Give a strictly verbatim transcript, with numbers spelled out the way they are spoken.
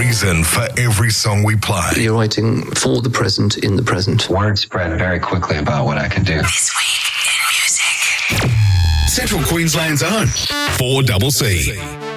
reason for every song we play. You're writing for the present in the present. Word spread very quickly about what I can do. This week in music. Central Queensland's own four C C.